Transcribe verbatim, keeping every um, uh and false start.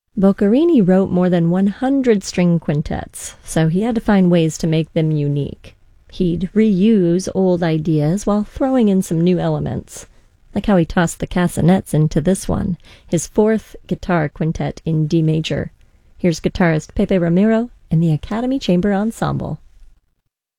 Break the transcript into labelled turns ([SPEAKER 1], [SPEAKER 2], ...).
[SPEAKER 1] Boccherini wrote more than one hundred string quintets, so he had to find ways to make them unique. He'd reuse old ideas while throwing in some new elements, like how he tossed the castanets into this one, his fourth guitar quintet in D major. Here's guitarist Pepe Ramiro and the Academy Chamber Ensemble.